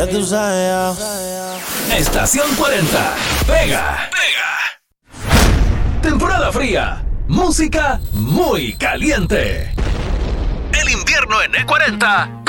tú sabes ya. Estación 40. Pega. Temporada fría. Música muy caliente. El invierno en E40